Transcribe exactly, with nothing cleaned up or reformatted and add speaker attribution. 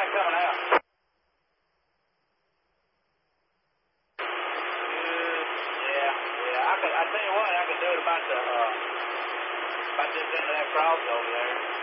Speaker 1: coming out. Yeah, yeah. I could. I tell you what, I could do it about the uh, about this end of that crossover there.